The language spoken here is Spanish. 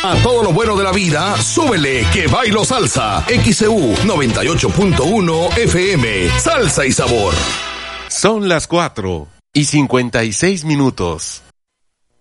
A todo lo bueno de la vida, súbele que bailo salsa. XEU 98.1 FM. Salsa y sabor. Son las 4:56.